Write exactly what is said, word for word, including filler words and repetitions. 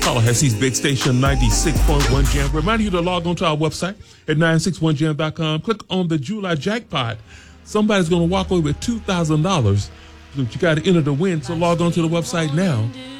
Tallahassee's Big Station ninety-six point one Jam. Remind you to log on to our website at nine six one jam dot com. Click on the July jackpot. Somebody's going to walk away with two thousand dollars. You got to enter to win, so log on to the website now